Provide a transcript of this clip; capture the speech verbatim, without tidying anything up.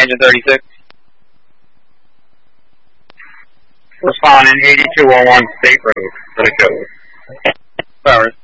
engine thirty-six. Responding eighty-two oh one State Road for the code. Powers.